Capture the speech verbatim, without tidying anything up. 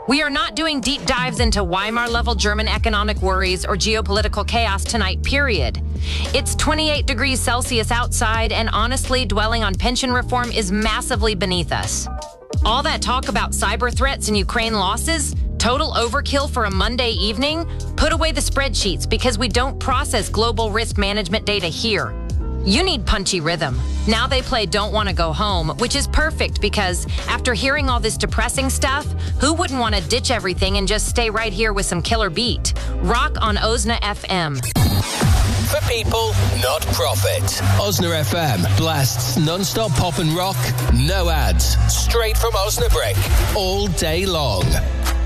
We are not doing deep dives into Weimar-level German economic worries or geopolitical chaos tonight, period. It's twenty-eight degrees Celsius outside, and honestly, dwelling on pension reform is massively beneath us. All that talk about cyber threats and Ukraine losses, total overkill for a Monday evening? Put away the spreadsheets because we don't process global risk management data here. You need punchy rhythm. Now they play Don't Want to Go Home, which is perfect because after hearing all this depressing stuff, who wouldn't want to ditch everything and just stay right here with some killer beat? Rock on Osna F M. For people, not profit. Osna F M blasts non-stop pop and rock, no ads, straight from Osnabrück, all day long.